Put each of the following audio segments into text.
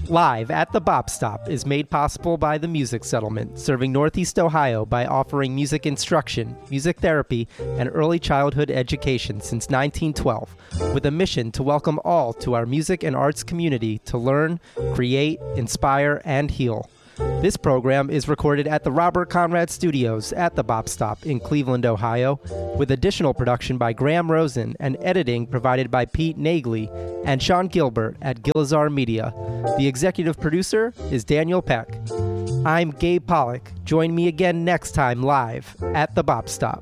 Live at the Bop Stop is made possible by the Music Settlement, serving Northeast Ohio by offering music instruction, music therapy, and early childhood education since 1912, with a mission to welcome all to our music and arts community to learn, create, inspire, and heal. This program is recorded at the Robert Conrad Studios at the Bop Stop in Cleveland, Ohio, with additional production by Graham Rosen and editing provided by Pete Nagley and Sean Gilbert at Gilizar Media. The executive producer is Daniel Peck. I'm Gabe Pollock. Join me again next time live at the Bop Stop.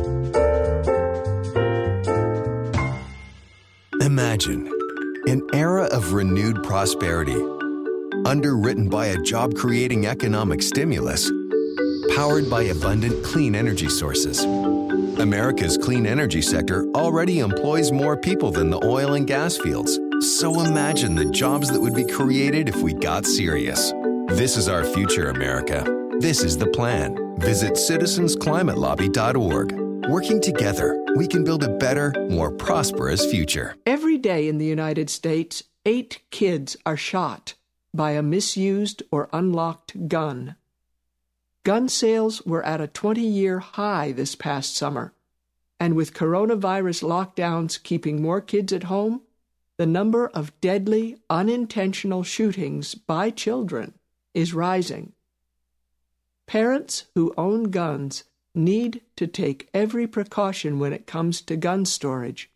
Imagine an era of renewed prosperity, underwritten by a job-creating economic stimulus, powered by abundant clean energy sources. America's clean energy sector already employs more people than the oil and gas fields. So imagine the jobs that would be created if we got serious. This is our future, America. This is the plan. Visit citizensclimatelobby.org. Working together, we can build a better, more prosperous future. Every day in the United States, 8 kids are shot by a misused or unlocked gun. Gun sales were at a 20-year high this past summer, and with coronavirus lockdowns keeping more kids at home, the number of deadly, unintentional shootings by children is rising. Parents who own guns need to take every precaution when it comes to gun storage.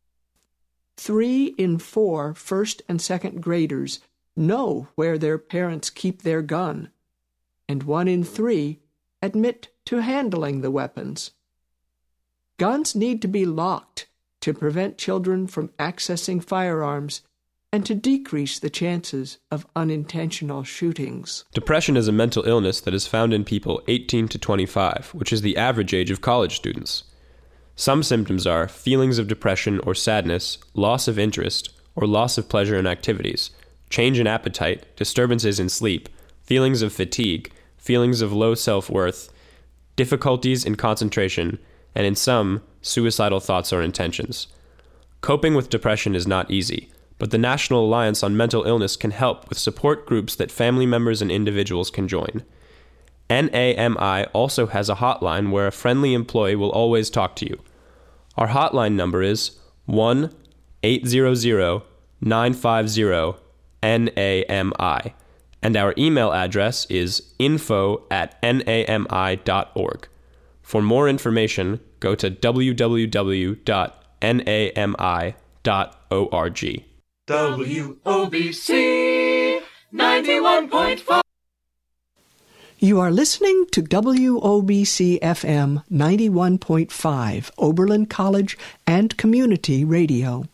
3 in 4 first and second graders know where their parents keep their gun, and 1 in 3 admit to handling the weapons. Guns need to be locked to prevent children from accessing firearms and to decrease the chances of unintentional shootings. Depression is a mental illness that is found in people 18 to 25, which is the average age of college students. Some symptoms are feelings of depression or sadness, loss of interest, or loss of pleasure in activities, change in appetite, disturbances in sleep, feelings of fatigue, feelings of low self-worth, difficulties in concentration, and in some, suicidal thoughts or intentions. Coping with depression is not easy, but the National Alliance on Mental Illness can help with support groups that family members and individuals can join. NAMI also has a hotline where a friendly employee will always talk to you. Our hotline number is 1-800-950-NAMI, and our email address is info@nami.org. For more information, go to www.nami.org. WOBC 91.5. You are listening to WOBC FM 91.5, Oberlin College and Community Radio.